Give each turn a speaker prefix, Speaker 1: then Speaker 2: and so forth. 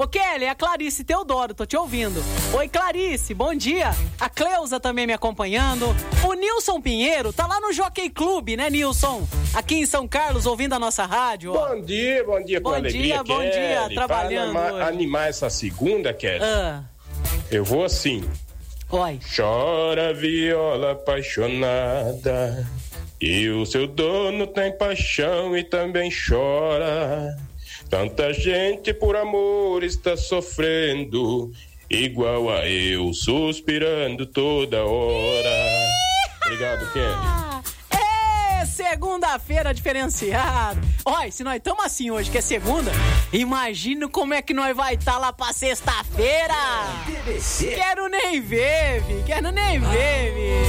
Speaker 1: Ô, Kelly, é a Clarice Teodoro, tô te ouvindo. Oi, Clarice, bom dia. A Cleusa também me acompanhando. O Nilson Pinheiro tá lá no Jockey Club, né, Nilson? Aqui em São Carlos, ouvindo a nossa rádio. Ó.
Speaker 2: Bom dia com alegria,
Speaker 1: bom dia, trabalhando
Speaker 2: para animar essa segunda, Kelly. Eu vou assim.
Speaker 1: Oi.
Speaker 2: Chora viola apaixonada, e o seu dono tem paixão e também chora. Tanta gente por amor está sofrendo, igual a eu, suspirando toda hora. Obrigado, Kelly.
Speaker 1: Segunda-feira diferenciada. Olha, se nós estamos assim hoje, que é segunda, imagina como é que nós vai estar lá pra sexta-feira. Quero nem ver, vi.